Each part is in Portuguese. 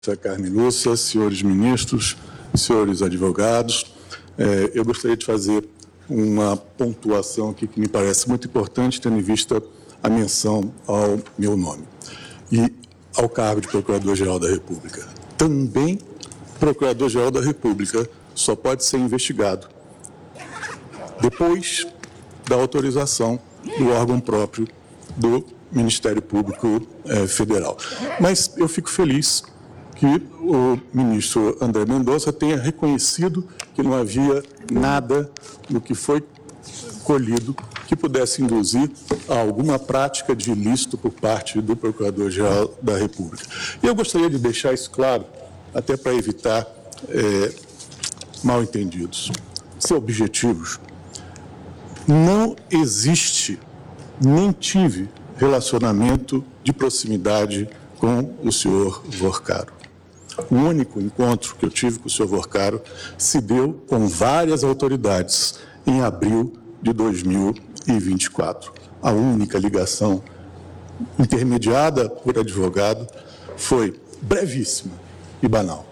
Carmen Lúcia, senhores ministros, senhores advogados, eu gostaria de fazer uma pontuação aqui que me parece muito importante, tendo em vista a menção ao meu nome e ao cargo de Procurador-Geral da República. Também, Procurador-Geral da República só pode ser investigado depois da autorização do órgão próprio do Ministério Público Federal. Mas eu fico feliz que o ministro André Mendonça tenha reconhecido que não havia nada no que foi colhido que pudesse induzir a alguma prática de ilícito por parte do Procurador-Geral da República. E eu gostaria de deixar isso claro, até para evitar mal-entendidos. Ser objetivos, não existe, nem tive relacionamento de proximidade com o senhor Vorcaro. O único encontro que eu tive com o senhor Vorcaro se deu com várias autoridades em abril de 2024. A única ligação intermediada por advogado foi brevíssima e banal.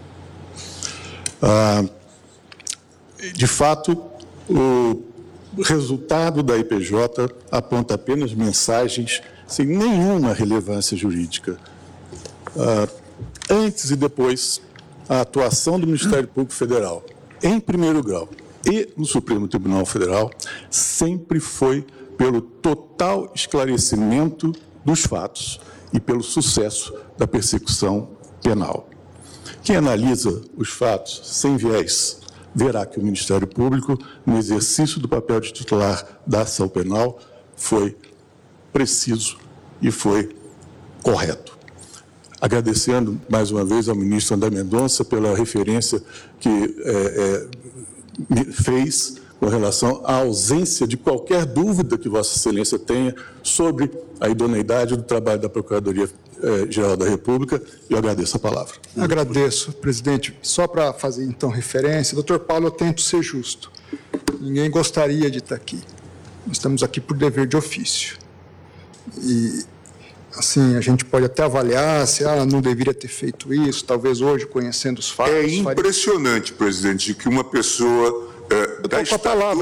De fato, o resultado da IPJ aponta apenas mensagens sem nenhuma relevância jurídica. Antes e depois, a atuação do Ministério Público Federal, em primeiro grau, e no Supremo Tribunal Federal, sempre foi pelo total esclarecimento dos fatos e pelo sucesso da persecução penal. Quem analisa os fatos sem viés verá que o Ministério Público, no exercício do papel de titular da ação penal, foi preciso e foi correto. Agradecendo mais uma vez ao ministro André Mendonça pela referência que me fez com relação à ausência de qualquer dúvida que Vossa Excelência tenha sobre a idoneidade do trabalho da Procuradoria-Geral da República, e eu agradeço a palavra. Agradeço, presidente. Só para fazer, então, referência, doutor Paulo, eu tento ser justo. Ninguém gostaria de estar aqui. Nós estamos aqui por dever de ofício. E, assim, a gente pode até avaliar se não deveria ter feito isso, talvez hoje, conhecendo os fatos... É impressionante, presidente, que uma pessoa da estatura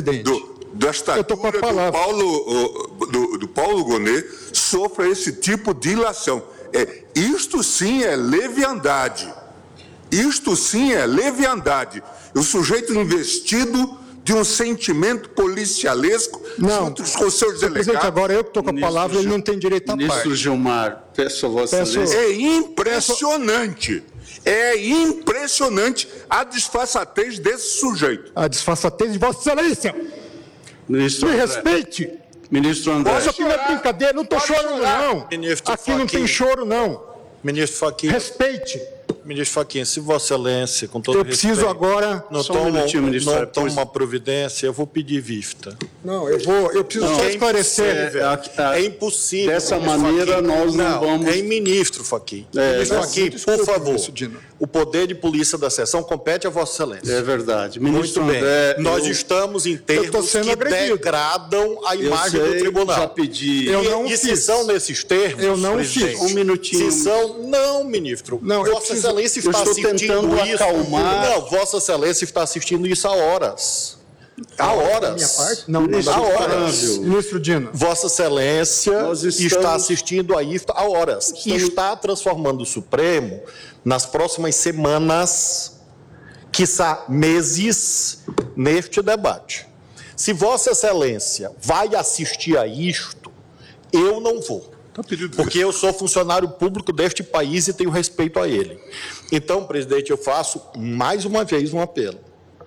do Paulo Gonet sofra esse tipo de ilação. Isto sim é leviandade. Isto sim é leviandade. O sujeito investido de um sentimento policialesco junto com os seus delegados. Presidente, agora eu que estou com a palavra, ele não tem direito à parte. Ministro Gilmar, peço a Vossa Excelência... É impressionante. É impressionante a disfarçatez desse sujeito. A disfarçatez de Vossa Excelência. Ministro Me André. respeite. Ministro André. Isso aqui não é brincadeira, não estou chorando, não. Ministro Aqui não tem Fachin. choro, não. Ministro Fachin, Respeite. ministro Fachin, se Vossa Excelência, com todo Eu preciso respeito, agora... não Só um minutinho, ministro. não toma uma providência, eu vou pedir vista. Não, eu preciso só esclarecer. É impossível. Dessa ministro maneira, Fachin. nós não vamos... É em ministro Fachin. Ministro Fachin, desculpa, por favor, ministro Dino. o poder de polícia da sessão compete a Vossa Excelência. É verdade. Muito Ministro bem. André... Nós estamos em termos sendo que agredido. degradam a imagem do tribunal. Já pedi... Eu não E se fiz. são nesses termos, Eu não presidente, fiz. Um minutinho. Se são, não, ministro. Não, eu Vossa preciso- Excelência eu está estou assistindo tentando isso. acalmar. Não, Vossa Excelência está assistindo isso há horas. Há horas. Minha parte? Não, Ministro há horas. Flávio. Ministro Dino. Vossa Excelência Nós estamos- está assistindo a isso há horas. E está transformando o Supremo, nas próximas semanas, quiçá meses, neste debate. Se Vossa Excelência vai assistir a isto, eu não vou. Porque eu sou funcionário público deste país e tenho respeito a ele. Então, presidente, eu faço mais uma vez um apelo.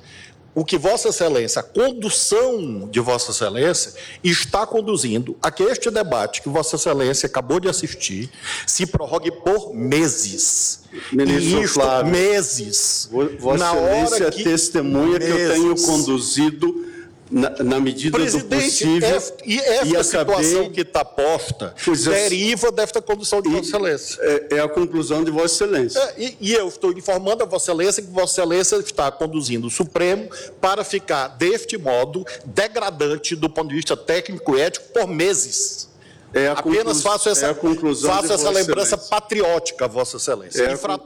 O que Vossa Excelência, a condução de Vossa Excelência, está conduzindo a que este debate que Vossa Excelência acabou de assistir se prorrogue por meses. Ministro E isto, Flávio, meses. Vossa Na hora Excelência que- testemunha que eu tenho meses. conduzido na medida do Presidente, possível. e esta situação que está posta Pois é. deriva desta condução de Vossa Excelência. É a conclusão de Vossa Excelência. E eu estou informando a Vossa Excelência que Vossa Excelência está conduzindo o Supremo para ficar deste modo degradante do ponto de vista técnico e ético por meses. É a Apenas faço é a conclusão de essa Vossa lembrança Excelência. patriótica, Vossa Excelência. É a Infrator